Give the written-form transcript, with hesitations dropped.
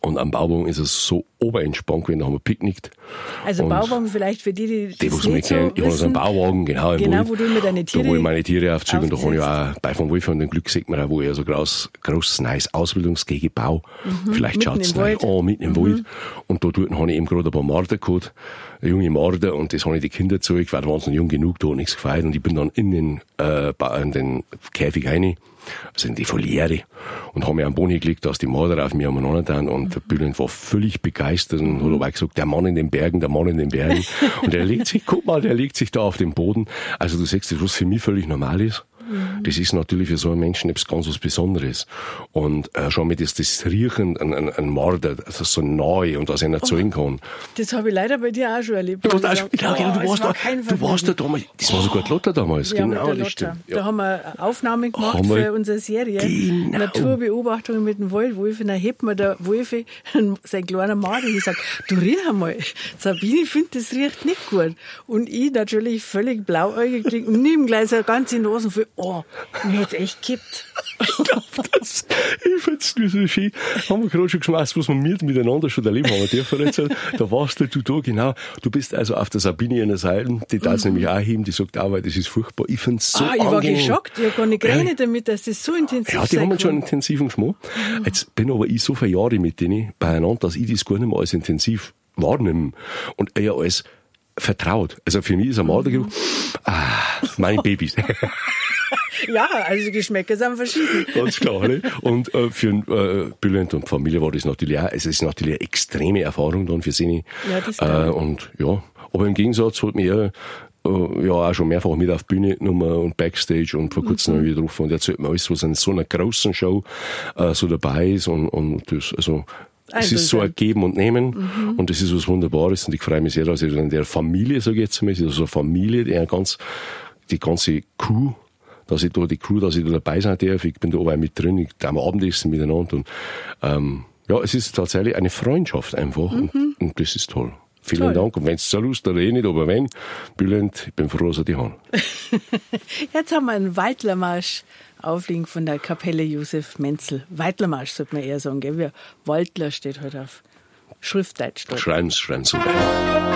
Und am Bauwagen ist es so oberentspannt gewesen, da haben wir picknickt. Also und Bauwagen vielleicht für die was mich kennen. Ich habe so einen Bauwagen, genau, im genau, Wald, wo du immer deine Tiere da wo ich meine Tiere aufziehe. Und da habe ich aufziehst. auch bei vom Wolf und dem Glück sieht man auch, wo ich so groß nice Ausbildungsgege baue. Vielleicht mitten schaut es im Wald. mitten im Wald. Und da dort habe ich eben gerade ein paar Marder gehabt, junge Marder, und das habe ich die Kinder gezeigt, weil da waren sie noch jung genug, da hat nichts gefeiert. Und ich bin dann in den Käfig rein, also in die Voliere, und habe mir einen Boden gelegt, dass die Marder auf mir umeinander tun, und der Bülent war völlig begeistert und hat aber gesagt, der Mann in den Bergen. Und der legt sich da auf den Boden. Also du siehst, das, was für mich völlig normal ist, das ist natürlich für so einen Menschen etwas ganz was Besonderes. Und schon mit das Riechen an Marder, also so neu und was einer zeigen kann. Das habe ich leider bei dir auch schon erlebt. Du warst da damals, das war sogar die Lotta damals, Ja, genau, mit der das Lotta. stimmt. Ja. Da haben wir eine Aufnahme gemacht Haben wir- für unsere Serie. Genau. Naturbeobachtungen mit dem Waldwolf. Und dann hebt mir der Wolfi sein kleiner Magen und sagt, du riech einmal. Sabine, ich finde, das riecht nicht gut. Und ich natürlich völlig blauäugig krieg und nimm gleich so eine ganze Nase voll. Oh, mir hat's echt gekippt. Ich find's nur so schön. Haben wir gerade schon geschmeißt, was wir miteinander schon erlebt haben dürfen. Jetzt, da warst du da, genau. Du bist also auf der Sabine in der Seite, die darf nämlich auch heben, die sagt auch, weil das ist furchtbar. Ich find's so Ich war angenehm. geschockt. Ich habe gar nicht gerechnet damit, dass das so intensiv Ja, die sein haben einen schon kann. einen intensiven Geschmack. Jetzt bin aber ich so viele Jahre mit denen beieinander, dass ich das gar nicht mehr als intensiv wahrnehme und eher als vertraut. Also für mich ist ein Mardergeruch, meine Babys. Ja, also die Geschmäcker sind verschieden. Ganz klar, ne? Und für Bülent und Familie war das natürlich auch, es ist natürlich eine extreme Erfahrung dann für sie. Ja, das glaube ich. Und ja, aber im Gegensatz hat mir ja auch schon mehrfach mit auf die Bühne genommen und Backstage, und vor kurzem noch wieder drauf, und erzählt mir alles, was in so einer großen Show so dabei ist, und das, also es ist so ein Geben und Nehmen, und das ist was Wunderbares, und ich freue mich sehr, dass ich in der Familie, sage ich jetzt mal, also eine Familie, die ganze Crew, dass ich da dabei sein darf. Ich bin da oben mit drin, ich darf am Abendessen miteinander, und ja, es ist tatsächlich eine Freundschaft einfach, und das ist toll. Vielen Dank. Und wenn es so Lust oder nicht, aber wenn, Bülent, ich bin froh, dass ich die habe. Jetzt haben wir einen Waldlermarsch aufliegen von der Kapelle Josef Menzel. Waldlermarsch sollte man eher sagen, gell? Waldler steht halt auf Schriftdeutsch. Schreiben's so.